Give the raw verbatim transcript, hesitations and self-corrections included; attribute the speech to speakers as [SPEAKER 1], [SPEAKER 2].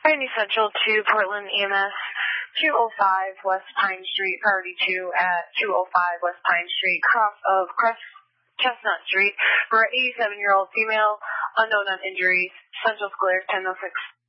[SPEAKER 1] Miami Central to Portland E M S, two oh five West Pine Street, priority two at two oh five West Pine Street, cross of Crest Chestnut Street, for an eighty-seven-year-old female, unknown on injuries, Central Square, ten oh six.